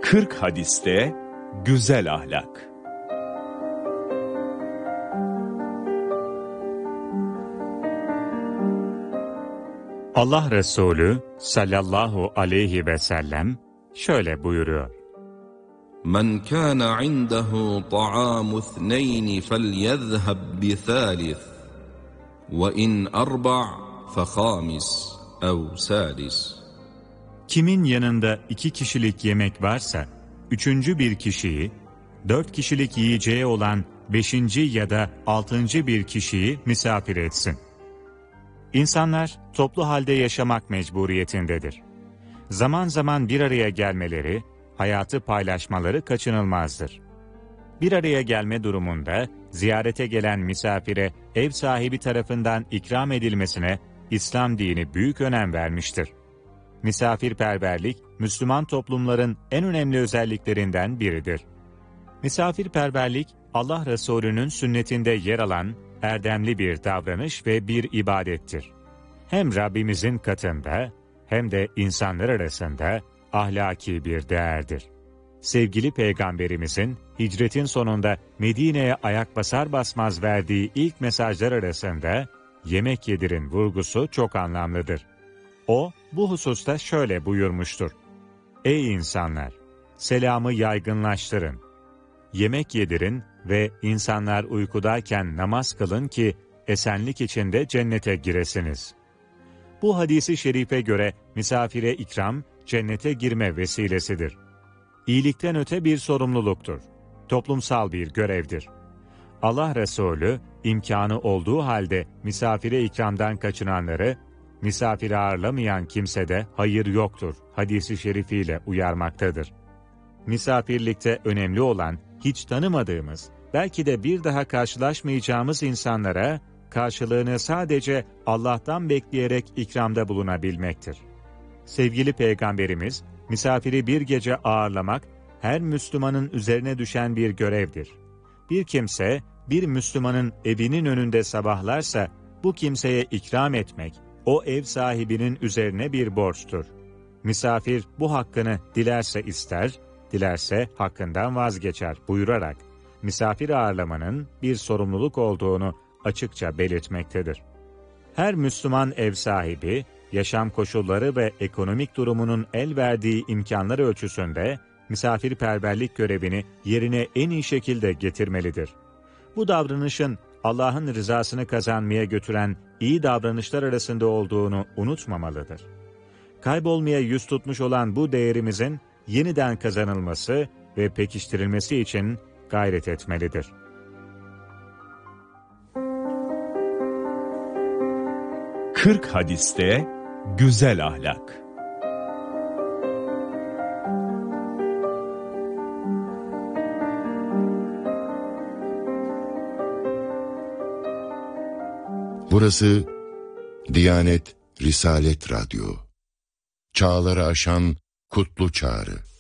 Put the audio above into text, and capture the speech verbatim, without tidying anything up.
kırk hadiste güzel ahlak. Allah Resulü sallallahu aleyhi ve sellem şöyle buyuruyor: Men kana indehu ta'amu ithnayn felyezheb bi thalith ve in arba' fe khamis ev salis. Kimin yanında iki kişilik yemek varsa, üçüncü bir kişiyi, dört kişilik yiyeceği olan beşinci ya da altıncı bir kişiyi misafir etsin. İnsanlar toplu halde yaşamak mecburiyetindedir. Zaman zaman bir araya gelmeleri, hayatı paylaşmaları kaçınılmazdır. Bir araya gelme durumunda ziyarete gelen misafire ev sahibi tarafından ikram edilmesine İslam dini büyük önem vermiştir. Misafirperverlik, Müslüman toplumların en önemli özelliklerinden biridir. Misafirperverlik, Allah Resulü'nün sünnetinde yer alan erdemli bir davranış ve bir ibadettir. Hem Rabbimizin katında hem de insanlar arasında ahlaki bir değerdir. Sevgili Peygamberimizin hicretin sonunda Medine'ye ayak basar basmaz verdiği ilk mesajlar arasında yemek yedirin vurgusu çok anlamlıdır. O, bu hususta şöyle buyurmuştur: Ey insanlar! Selamı yaygınlaştırın. Yemek yedirin ve insanlar uykudayken namaz kılın ki esenlik içinde cennete giresiniz. Bu hadisi şerife göre misafire ikram, cennete girme vesilesidir. İyilikten öte bir sorumluluktur. Toplumsal bir görevdir. Allah Resulü, imkanı olduğu halde misafire ikramdan kaçınanları, misafiri ağırlamayan kimsede hayır yoktur hadisi şerifiyle uyarmaktadır. Misafirlikte önemli olan, hiç tanımadığımız, belki de bir daha karşılaşmayacağımız insanlara karşılığını sadece Allah'tan bekleyerek ikramda bulunabilmektir. Sevgili Peygamberimiz, misafiri bir gece ağırlamak, her Müslümanın üzerine düşen bir görevdir. Bir kimse, bir Müslümanın evinin önünde sabahlarsa, bu kimseye ikram etmek, o ev sahibinin üzerine bir borçtur. Misafir bu hakkını dilerse ister, dilerse hakkından vazgeçer buyurarak, misafir ağırlamanın bir sorumluluk olduğunu açıkça belirtmektedir. Her Müslüman ev sahibi, yaşam koşulları ve ekonomik durumunun el verdiği imkanlar ölçüsünde, misafirperverlik görevini yerine en iyi şekilde getirmelidir. Bu davranışın Allah'ın rızasını kazanmaya götüren iyi davranışlar arasında olduğunu unutmamalıdır. Kaybolmaya yüz tutmuş olan bu değerimizin yeniden kazanılması ve pekiştirilmesi için gayret etmelidir. kırk hadiste güzel ahlak. Burası Diyanet Risalet Radyo. Çağları aşan kutlu çağrı.